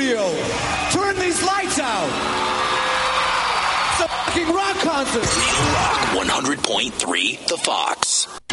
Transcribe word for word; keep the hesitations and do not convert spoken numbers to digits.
studio. Turn these lights out. It's a fucking rock concert. Real Rock one hundred point three, The Fox.